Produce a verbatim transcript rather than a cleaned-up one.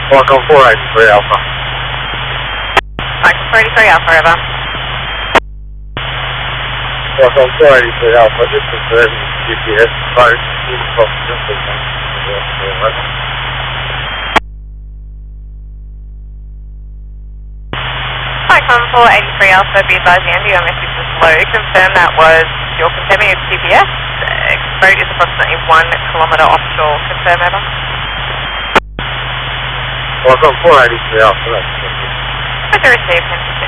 Welcome four eighty-three Alpha. Welcome four eighty-three Alpha, over. Welcome four eighty-three Alpha, this is the G P S card. Welcome four eighty-three Alpha, be advised the end of your message was low. Confirm that was your confirming of G P S. Exposure is approximately one kilometre offshore. Confirm, over. Welcome four eighty-three Alpha, that's Roger, received.